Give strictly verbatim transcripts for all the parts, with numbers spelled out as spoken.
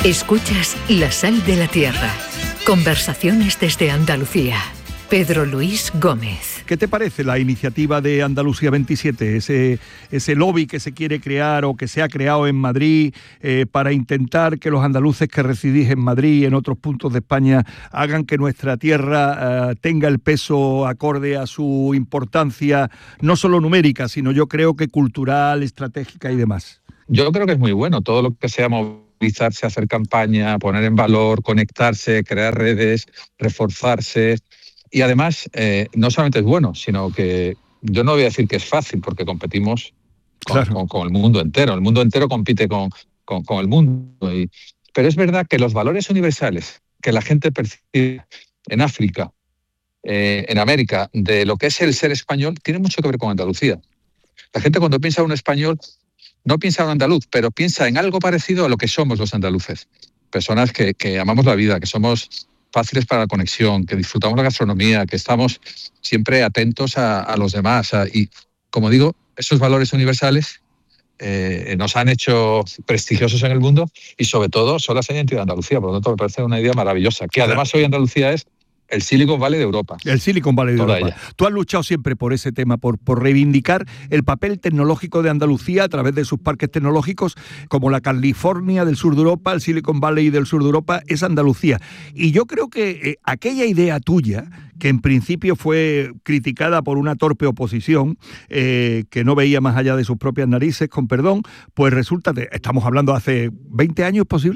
Escuchas La Sal de la Tierra. Conversaciones desde Andalucía. Pedro Luis Gómez. ¿Qué te parece la iniciativa de Andalucía veintisiete? Ese, ese lobby que se quiere crear o que se ha creado en Madrid eh, para intentar que los andaluces que residís en Madrid y en otros puntos de España hagan que nuestra tierra eh, tenga el peso acorde a su importancia, no solo numérica, sino yo creo que cultural, estratégica y demás. Yo creo que es muy bueno todo lo que sea movilizarse, hacer campaña, poner en valor, conectarse, crear redes, reforzarse. Y además, eh, no solamente es bueno, sino que yo no voy a decir que es fácil, porque competimos con, Claro. con, con el mundo entero. El mundo entero compite con, con, con el mundo. Y, pero es verdad que los valores universales que la gente percibe en África, eh, en América, de lo que es el ser español, tienen mucho que ver con Andalucía. La gente cuando piensa en un español, no piensa en un andaluz, pero piensa en algo parecido a lo que somos los andaluces. Personas que, que amamos la vida, que somos fáciles para la conexión, que disfrutamos la gastronomía, que estamos siempre atentos a, a los demás. A, y, como digo, esos valores universales eh, nos han hecho prestigiosos en el mundo y, sobre todo, son la seña de Andalucía. Por lo tanto, me parece una idea maravillosa. Que además hoy Andalucía es el Silicon Valley de Europa. El Silicon Valley de Toda Europa. ella. Tú has luchado siempre por ese tema, por, por reivindicar el papel tecnológico de Andalucía a través de sus parques tecnológicos, como la California del sur de Europa, el Silicon Valley del sur de Europa, es Andalucía. Y yo creo que eh, aquella idea tuya, que en principio fue criticada por una torpe oposición, eh, que no veía más allá de sus propias narices, con perdón, pues resulta, de, estamos hablando hace veinte años, ¿posible?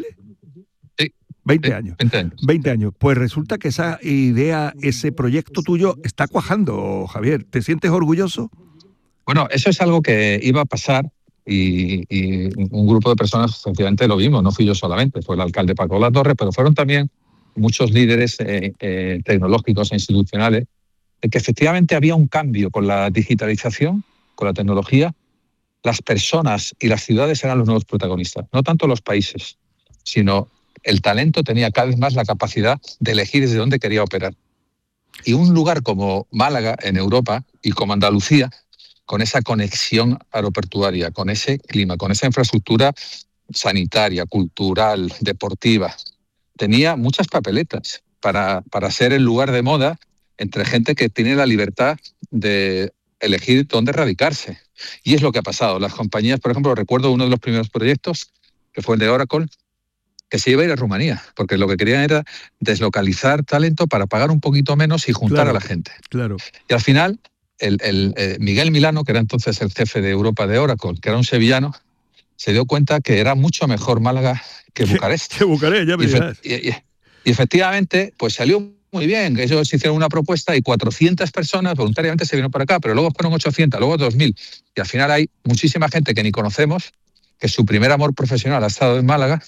veinte años. veinte años. veinte años. Pues resulta que esa idea, ese proyecto tuyo está cuajando, Javier. ¿Te sientes orgulloso? Bueno, eso es algo que iba a pasar y, y un grupo de personas sencillamente lo vimos. No fui yo solamente, fue el alcalde Paco Latorre, pero fueron también muchos líderes eh, eh, tecnológicos e institucionales, de que efectivamente había un cambio con la digitalización, con la tecnología. Las personas y las ciudades eran los nuevos protagonistas, no tanto los países, sino el talento tenía cada vez más la capacidad de elegir desde dónde quería operar. Y un lugar como Málaga, en Europa, y como Andalucía, con esa conexión aeroportuaria, con ese clima, con esa infraestructura sanitaria, cultural, deportiva, tenía muchas papeletas para, para ser el lugar de moda entre gente que tiene la libertad de elegir dónde radicarse. Y es lo que ha pasado. Las compañías, por ejemplo, recuerdo uno de los primeros proyectos, que fue el de Oracle, que se iba a ir a Rumanía, porque lo que querían era deslocalizar talento para pagar un poquito menos y juntar Claro, a la gente. Claro. Y al final, el, el, eh, Miguel Milano, que era entonces el jefe de Europa de Oracle, que era un sevillano, se dio cuenta que era mucho mejor Málaga que Bucarest. Que Bucarest, ya me y, dirás. y, y, y efectivamente, pues salió muy bien. Ellos hicieron una propuesta y cuatrocientas personas voluntariamente se vinieron para acá, pero luego fueron ochocientas, luego dos mil. Y al final hay muchísima gente que ni conocemos, que su primer amor profesional ha estado en Málaga,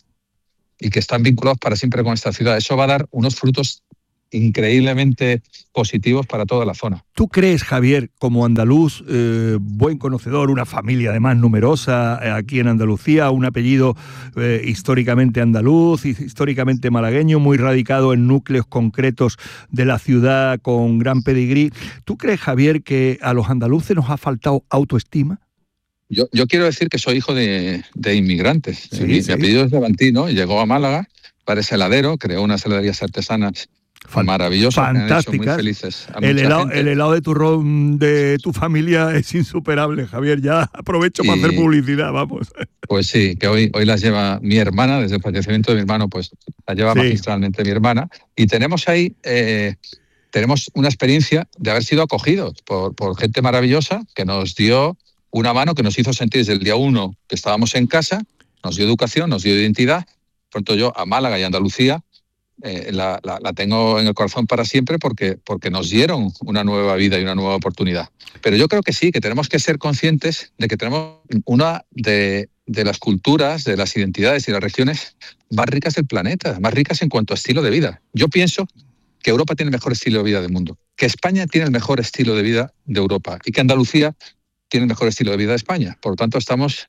y que están vinculados para siempre con esta ciudad. Eso va a dar unos frutos increíblemente positivos para toda la zona. ¿Tú crees, Javier, como andaluz, eh, buen conocedor, una familia además numerosa eh, aquí en Andalucía, un apellido eh, históricamente andaluz, históricamente malagueño, muy radicado en núcleos concretos de la ciudad con gran pedigrí? ¿Tú crees, Javier, que a los andaluces nos ha faltado autoestima? Yo, yo quiero decir que soy hijo de, de inmigrantes. Sí, mi, sí. mi apellido es levantino, llegó a Málaga, padre es heladero, creó unas heladerías artesanas Fan- maravillosas, que han hecho muy fantásticas. felices a El mucha helado, gente. el helado de turrón de tu familia es insuperable, Javier. Ya aprovecho para Y- hacer publicidad, vamos. Pues sí, que hoy, hoy las lleva mi hermana, desde el fallecimiento de mi hermano, pues las lleva Sí. magistralmente mi hermana. Y tenemos ahí, eh, tenemos una experiencia de haber sido acogidos por, por gente maravillosa que nos dio una mano, que nos hizo sentir desde el día uno que estábamos en casa, nos dio educación, nos dio identidad. Por tanto, yo a Málaga y Andalucía eh, la, la, la tengo en el corazón para siempre porque, porque nos dieron una nueva vida y una nueva oportunidad. Pero yo creo que sí, que tenemos que ser conscientes de que tenemos una de, de las culturas, de las identidades y las regiones más ricas del planeta, más ricas en cuanto a estilo de vida. Yo pienso que Europa tiene el mejor estilo de vida del mundo, que España tiene el mejor estilo de vida de Europa y que Andalucía tiene el mejor estilo de vida de España. Por lo tanto, estamos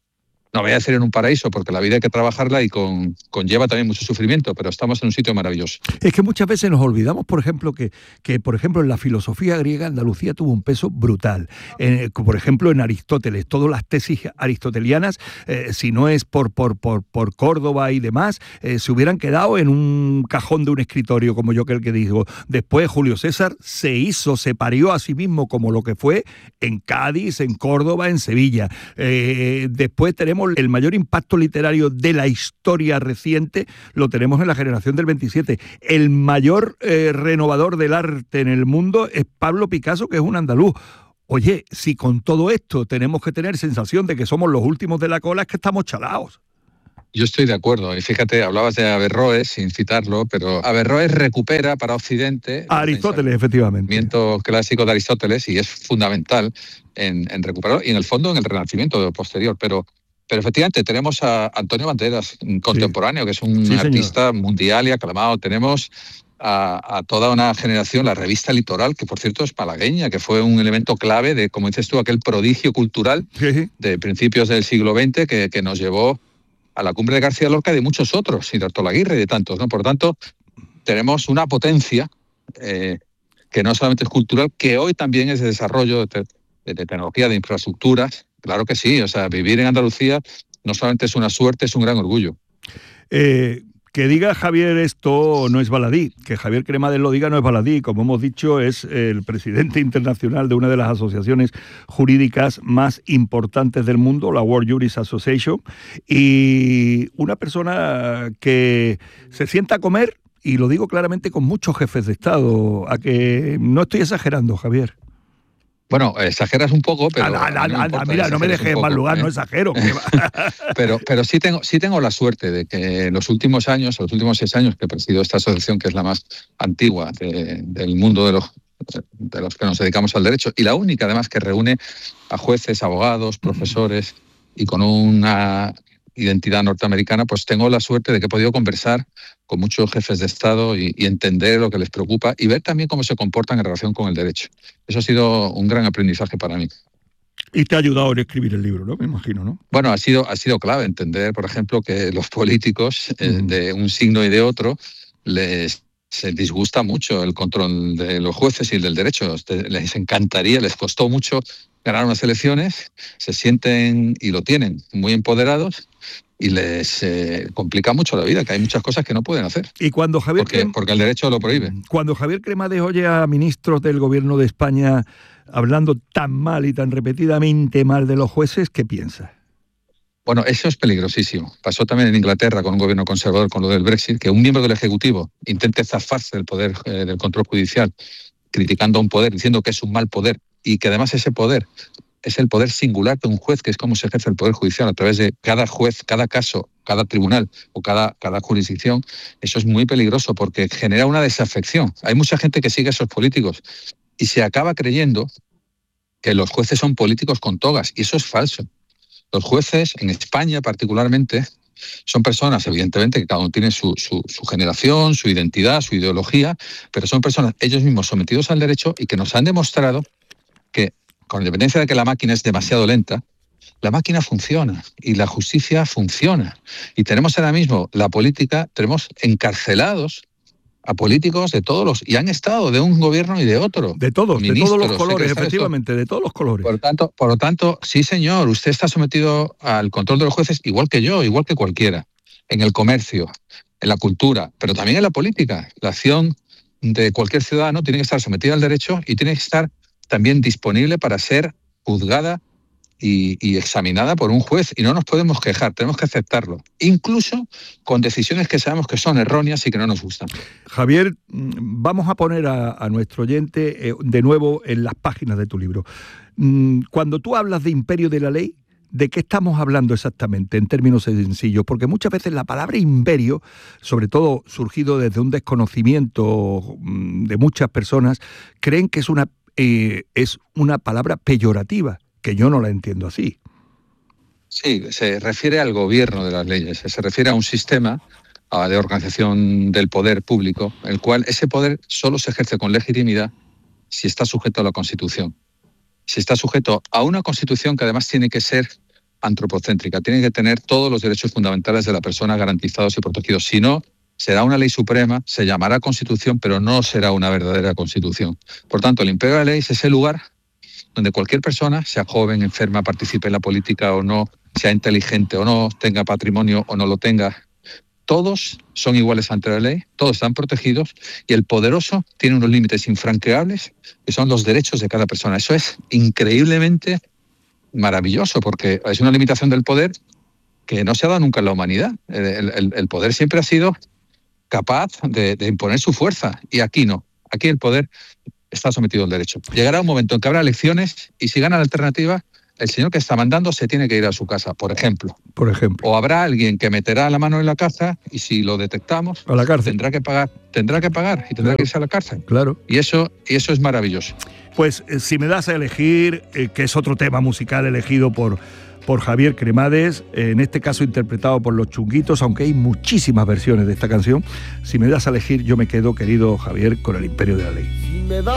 no voy a decir en un paraíso, porque la vida hay que trabajarla y con, conlleva también mucho sufrimiento, pero estamos en un sitio maravilloso. Es que muchas veces nos olvidamos, por ejemplo, que, que por ejemplo, en la filosofía griega Andalucía tuvo un peso brutal. Eh, por ejemplo, en Aristóteles, todas las tesis aristotelianas, eh, si no es por, por, por, por Córdoba y demás, eh, se hubieran quedado en un cajón de un escritorio, como yo que el que digo. Después Julio César se hizo, se parió a sí mismo como lo que fue en Cádiz, en Córdoba, en Sevilla. Eh, después tenemos el mayor impacto literario de la historia reciente, lo tenemos en la generación del veintisiete. El mayor eh, renovador del arte en el mundo es Pablo Picasso, que es un andaluz. Oye, si con todo esto tenemos que tener sensación de que somos los últimos de la cola, es que estamos chalaos. Yo estoy de acuerdo. Y fíjate, hablabas de Averroes, sin citarlo, pero Averroes recupera para Occidente a Aristóteles, efectivamente. El pensamiento clásico de Aristóteles, y es fundamental en, en recuperarlo, y en el fondo en el Renacimiento posterior. Pero, pero efectivamente tenemos a Antonio Banderas, contemporáneo, sí, que es un sí, artista señor. mundial y aclamado. Tenemos a, a toda una generación, la revista Litoral, que por cierto es malagueña, que fue un elemento clave de, como dices tú, aquel prodigio cultural sí. de principios del siglo veinte que, que nos llevó a la cumbre de García Lorca y de muchos otros, y de Artolaguirre y de tantos, ¿no? Por lo tanto, tenemos una potencia eh, que no solamente es cultural, que hoy también es de desarrollo de, de, de tecnología, de infraestructuras. Claro que sí, o sea, vivir en Andalucía no solamente es una suerte, es un gran orgullo. Eh... Que diga Javier esto no es baladí, que Javier Cremades lo diga no es baladí, como hemos dicho es el presidente internacional de una de las asociaciones jurídicas más importantes del mundo, la World Jurist Association, y una persona que se sienta a comer, y lo digo claramente, con muchos jefes de Estado, a que no estoy exagerando, Javier. Bueno, exageras un poco, pero... Ah, no, no, no, mira, no me dejes en mal lugar, ¿eh? No exagero. pero pero sí, tengo, sí tengo la suerte de que en los últimos años, los últimos seis años que presido esta asociación, que es la más antigua de, del mundo de los, de los que nos dedicamos al derecho, y la única además que reúne a jueces, abogados, profesores, y con una identidad norteamericana, pues tengo la suerte de que he podido conversar con muchos jefes de Estado y, y entender lo que les preocupa y ver también cómo se comportan en relación con el derecho. Eso ha sido un gran aprendizaje para mí. Y te ha ayudado en escribir el libro, ¿no? Me imagino, ¿no? Bueno, ha sido, ha sido clave entender, por ejemplo, que los políticos eh, de un signo y de otro les se disgusta mucho el control de los jueces y el del derecho. Les encantaría, les costó mucho ganar unas elecciones, se sienten, y lo tienen, muy empoderados, y les eh, complica mucho la vida, que hay muchas cosas que no pueden hacer. Y cuando Javier porque, Crem... porque el derecho lo prohíbe. Cuando Javier Cremades oye a ministros del gobierno de España hablando tan mal y tan repetidamente mal de los jueces, ¿qué piensa? Bueno, eso es peligrosísimo. Pasó también en Inglaterra con un gobierno conservador con lo del Brexit, que un miembro del Ejecutivo intente zafarse del poder eh, del control judicial, criticando a un poder, diciendo que es un mal poder, y que además ese poder es el poder singular de un juez, que es cómo se ejerce el poder judicial a través de cada juez, cada caso, cada tribunal o cada, cada jurisdicción. Eso es muy peligroso porque genera una desafección. Hay mucha gente que sigue a esos políticos y se acaba creyendo que los jueces son políticos con togas, y eso es falso. Los jueces, en España particularmente, son personas, evidentemente, que cada uno tiene su, su, su generación, su identidad, su ideología, pero son personas ellos mismos sometidos al derecho y que nos han demostrado que, con independencia de que la máquina es demasiado lenta, la máquina funciona y la justicia funciona. Y tenemos ahora mismo la política, tenemos encarcelados a políticos de todos los... y han estado de un gobierno y de otro. De todos, ministros, de todos los colores, efectivamente, de todos los colores. Por lo tanto, por lo tanto, sí señor, usted está sometido al control de los jueces igual que yo, igual que cualquiera, en el comercio, en la cultura, pero también en la política. La acción de cualquier ciudadano tiene que estar sometida al derecho y tiene que estar también disponible para ser juzgada Y, y examinada por un juez, y no nos podemos quejar, tenemos que aceptarlo, incluso con decisiones que sabemos que son erróneas y que no nos gustan. Javier, vamos a poner a, a nuestro oyente eh, de nuevo en las páginas de tu libro. Cuando tú hablas de imperio de la ley, ¿de qué estamos hablando exactamente en términos sencillos? Porque muchas veces la palabra imperio, sobre todo surgido desde un desconocimiento de muchas personas, creen que es una, eh, es una palabra peyorativa, que yo no la entiendo así. Sí, se refiere al gobierno de las leyes, se refiere a un sistema de organización del poder público, el cual ese poder solo se ejerce con legitimidad si está sujeto a la Constitución. Si está sujeto a una Constitución que además tiene que ser antropocéntrica, tiene que tener todos los derechos fundamentales de la persona garantizados y protegidos. Si no, será una ley suprema, se llamará Constitución, pero no será una verdadera Constitución. Por tanto, el imperio de la ley es ese lugar donde cualquier persona, sea joven, enferma, participe en la política o no, sea inteligente o no, tenga patrimonio o no lo tenga, todos son iguales ante la ley, todos están protegidos y el poderoso tiene unos límites infranqueables que son los derechos de cada persona. Eso es increíblemente maravilloso porque es una limitación del poder que no se ha dado nunca en la humanidad. El, el, el poder siempre ha sido capaz de, de imponer su fuerza y aquí no. Aquí el poder está sometido al derecho. Llegará un momento en que habrá elecciones y si gana la alternativa, el señor que está mandando se tiene que ir a su casa, por ejemplo. Por ejemplo. O habrá alguien que meterá la mano en la caja y si lo detectamos, a la cárcel. tendrá que pagar, tendrá que pagar y tendrá claro. que irse a la cárcel. Claro. Y eso, y eso es maravilloso. Pues eh, si me das a elegir, eh, que es otro tema musical elegido por, por Javier Cremades, eh, en este caso interpretado por Los Chunguitos, aunque hay muchísimas versiones de esta canción, si me das a elegir, yo me quedo, querido Javier, con El Imperio de la Ley. Si me das